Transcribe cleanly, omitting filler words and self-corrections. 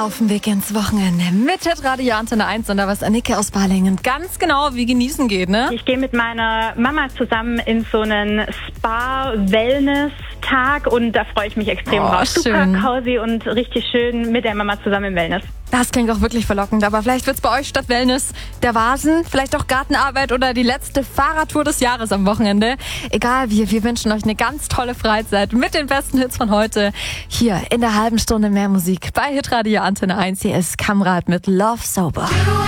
Auf dem Weg ins Wochenende mit Radio Antenne 1 und da was Annike aus Balingen ganz genau wie genießen geht, ne? Ich gehe mit meiner Mama zusammen in so einen Spa-Wellness-Tag und da freue ich mich extrem drauf. Super cozy und richtig schön mit der Mama zusammen im Wellness. Das klingt auch wirklich verlockend, aber vielleicht wird's bei euch statt Wellness der Vasen, vielleicht auch Gartenarbeit oder die letzte Fahrradtour des Jahres am Wochenende. Egal wie, wir wünschen euch eine ganz tolle Freizeit mit den besten Hits von heute. Hier in der halben Stunde mehr Musik bei Hitradio Antenne 1. Hier ist Kamrat mit Love Sober.